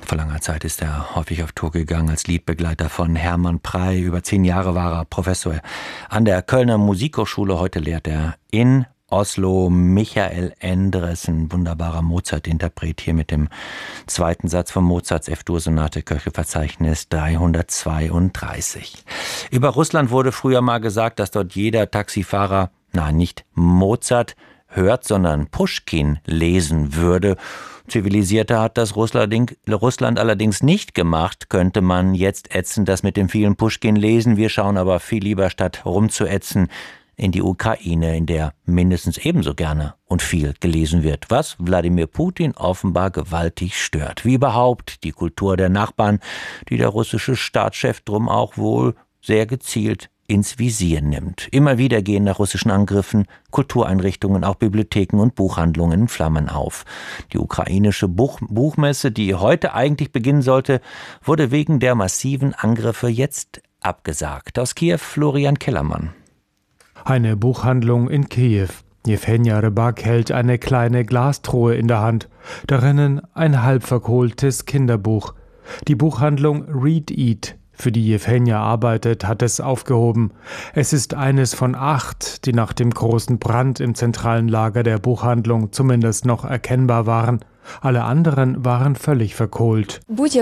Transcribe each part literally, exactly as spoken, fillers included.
Vor langer Zeit ist er häufig auf Tour gegangen als Liedbegleiter von Hermann Prey. Über zehn Jahre war er Professor an der Kölner Musikhochschule. Heute lehrt er in Oslo. Michael Endres, ein wunderbarer Mozart-Interpret, hier mit dem zweiten Satz von Mozarts F-Dur-Sonate, Köchelverzeichnis dreihundertzweiunddreißig. Über Russland wurde früher mal gesagt, dass dort jeder Taxifahrer, nein, nicht Mozart hört, sondern Puschkin lesen würde. Zivilisierter hat das Russland allerdings nicht gemacht, könnte man jetzt ätzend das mit dem vielen Puschkin lesen. Wir schauen aber viel lieber, statt rumzuätzen, in die Ukraine, in der mindestens ebenso gerne und viel gelesen wird, was Wladimir Putin offenbar gewaltig stört. Wie überhaupt die Kultur der Nachbarn, die der russische Staatschef drum auch wohl sehr gezielt ins Visier nimmt. Immer wieder gehen nach russischen Angriffen Kultureinrichtungen, auch Bibliotheken und Buchhandlungen in Flammen auf. Die ukrainische Buch- Buchmesse, die heute eigentlich beginnen sollte, wurde wegen der massiven Angriffe jetzt abgesagt. Aus Kiew Florian Kellermann. Eine Buchhandlung in Kiew. Jewhenja Rybak hält eine kleine Glastruhe in der Hand. Darinnen ein halb verkohltes Kinderbuch. Die Buchhandlung Read Eat, für die Jewhenja arbeitet, hat es aufgehoben. Es ist eines von acht, die nach dem großen Brand im zentralen Lager der Buchhandlung zumindest noch erkennbar waren. Alle anderen waren völlig verkohlt.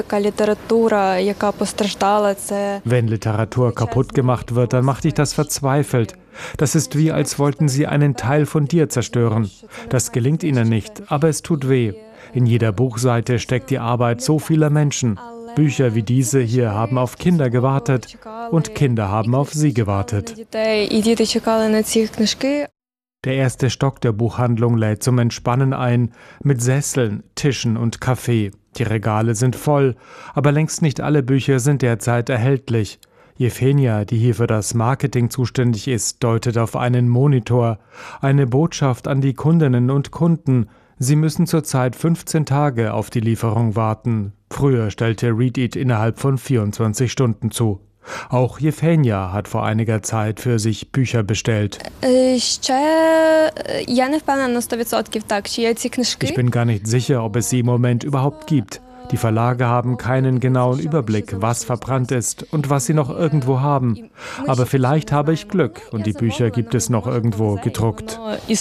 Wenn Literatur kaputt gemacht wird, dann macht dich das verzweifelt. Das ist wie, als wollten sie einen Teil von dir zerstören. Das gelingt ihnen nicht, aber es tut weh. In jeder Buchseite steckt die Arbeit so vieler Menschen. Bücher wie diese hier haben auf Kinder gewartet und Kinder haben auf sie gewartet. Der erste Stock der Buchhandlung lädt zum Entspannen ein, mit Sesseln, Tischen und Kaffee. Die Regale sind voll, aber längst nicht alle Bücher sind derzeit erhältlich. Jewhenja, die hier für das Marketing zuständig ist, deutet auf einen Monitor, eine Botschaft an die Kundinnen und Kunden. Sie müssen zurzeit fünfzehn Tage auf die Lieferung warten. Früher stellte Read Eat innerhalb von vierundzwanzig Stunden zu. Auch Jewhenja hat vor einiger Zeit für sich Bücher bestellt. Ich bin gar nicht sicher, ob es sie im Moment überhaupt gibt. Die Verlage haben keinen genauen Überblick, was verbrannt ist und was sie noch irgendwo haben. Aber vielleicht habe ich Glück und die Bücher gibt es noch irgendwo gedruckt.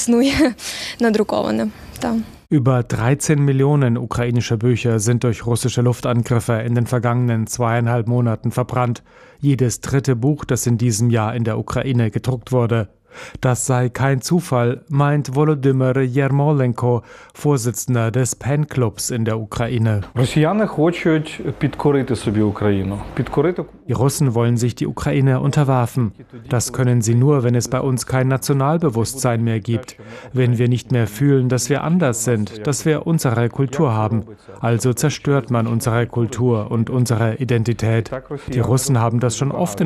Über dreizehn Millionen ukrainische Bücher sind durch russische Luftangriffe in den vergangenen zweieinhalb Monaten verbrannt. Jedes dritte Buch, das in diesem Jahr in der Ukraine gedruckt wurde. Das sei kein Zufall, meint Volodymyr Jermolenko, Vorsitzender des PEN-Clubs in der Ukraine. Die Russen wollen sich die Ukraine unterwerfen. Das können sie nur, wenn es bei uns kein Nationalbewusstsein mehr gibt, wenn wir nicht mehr fühlen, dass wir anders sind, dass wir unsere Kultur haben. Also zerstört man unsere Kultur und unsere Identität. Die Russen haben das schon oft in